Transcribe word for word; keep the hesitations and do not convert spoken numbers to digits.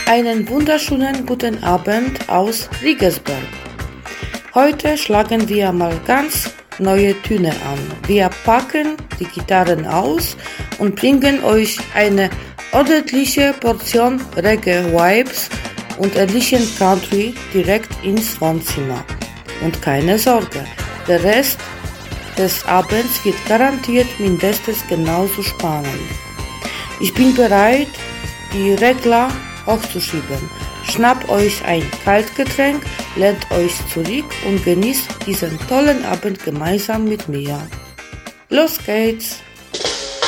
Einen wunderschönen guten Abend aus Riegersberg. Heute schlagen wir mal ganz neue Töne an. Wir packen die Gitarren aus und bringen euch eine ordentliche Portion Reggae-Vibes und etlichen Country direkt ins Wohnzimmer. Und keine Sorge, der Rest des Abends wird garantiert mindestens genauso spannend. Ich bin bereit, die Regler hochzuschieben. Schnappt euch ein Kaltgetränk, lehnt euch zurück und genießt diesen tollen Abend gemeinsam mit mir. Los geht's!